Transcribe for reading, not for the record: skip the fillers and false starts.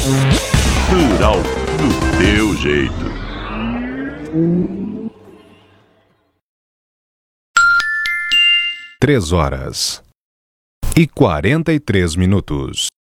Rural do teu jeito. 3 horas e 43 minutos.